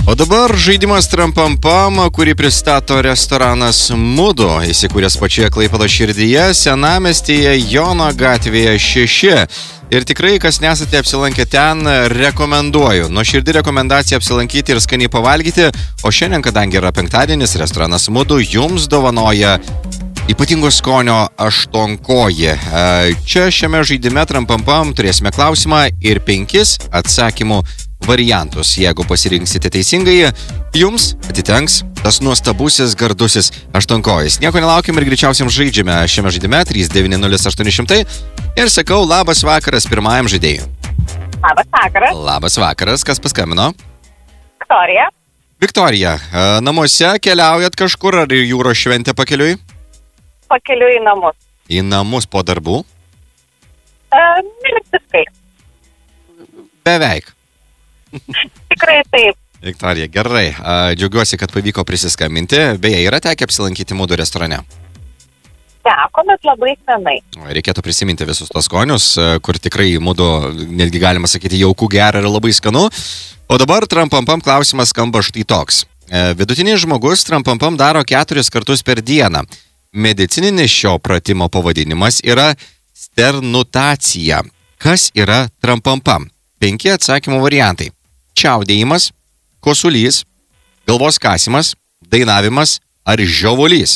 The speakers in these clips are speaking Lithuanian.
O dabar žaidimas Trampampam, kurį pristato restoranas Mudu, įsikūręs pačioje Klaipėdos širdyje, Senamiestyje, Jono gatvėje 6. Ir tikrai, kas nesate apsilankę ten, rekomenduoju. Nuoširdi rekomendacija apsilankyti ir skaniai pavalgyti. O šiandien, kadangi yra penktadienis, restoranas Mudu jums dovanoja ypatingo skonio aštuonkoji. Čia šiame žaidime Trampampam turėsime klausimą ir 5 atsakymų variantus. Jeigu pasirinksite teisingai, jums atitenks tas nuostabusis gardusis aštuonkojis. Nieko nelaukim ir greičiausiam žaidžiame šiame žaidime 3900800 ir sakau labas vakaras pirmajam žaidėjui. Labas vakaras. Labas vakaras, kas paskambino? Viktorija. Viktorija, namuose keliaujat kažkur ar jūros šventę pakeliui? Pakeliui į namus. Į namus po darbų? Visiškai. Beveik. Tikrai taip. Viktorija, gerai. Džiaugiuosi, kad pavyko prisiskambinti. Beje, yra tekę apsilankyti Mudu restorane? Teko, bet labai senai. Reikėtų prisiminti visus tos skonius, kur tikrai Mudu, netgi galima sakyti, jauku, gera ir labai skanu. O dabar Trampampam klausimas skamba štai toks. Vidutinis žmogus Trampampam daro 4 kartus per dieną. Medicininis šio pratimo pavadinimas yra sternutacija. Kas yra Trampampam? 5 atsakymų variantai. Čiaudėjimas, kosulys, galvos kasimas, dainavimas ar žiovulys.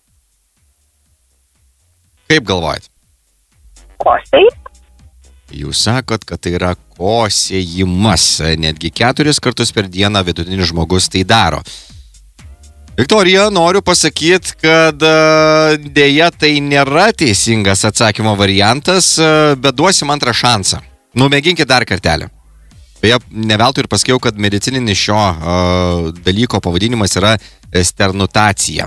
Kaip galvojat? Kostai? Jūs sakot, kad tai yra kosėjimas. Netgi 4 kartus per dieną vidutinis žmogus tai daro. Viktorija, noriu pasakyti, kad dėja tai nėra teisingas atsakymo variantas, bet duosim antrą šansą. Numėginkit dar kartelį. Beje, ne veltui ir pasakiau, kad medicininis šio dalyko pavadinimas yra sternutacija.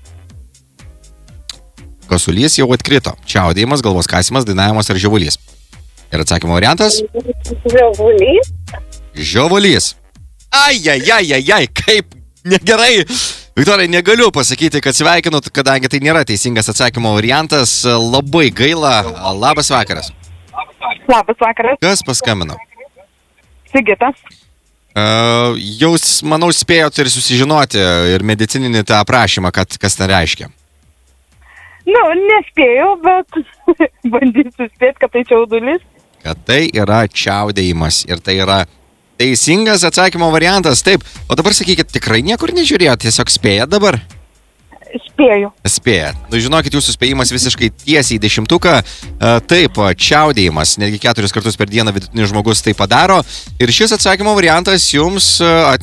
Kosulys jau atkrito. Čiaudėjimas, galvos kasimas, dainavimas ar žiovulys. Ir atsakymo variantas? Žiovulys. Žiovulys. Ai, kaip negerai. Viktorija, negaliu pasakyti, kad sveikinu, kadangi tai nėra teisingas atsakymo variantas. Labai gaila. Labas vakaras. Labas vakaras. Kas paskambino? Sigitas. Jūs, manau, spėjot ir susižinoti ir medicininį tą aprašymą, kas tai reiškia. Nespėjau, bet bandysiu spėti, kad tai čiaudulys. Kad tai yra čiaudėjimas ir tai yra teisingas atsakymo variantas. Taip, o dabar sakykit, tikrai niekur nežiūrėjot, tiesiog spėjat dabar? Spėju. Spėjat. Žinokit, jūsų spėjimas visiškai tiesiai į 10. Taip, čiaudėjimas, netgi 4 kartus per dieną vidutinis žmogus tai padaro. Ir šis atsakymo variantas jums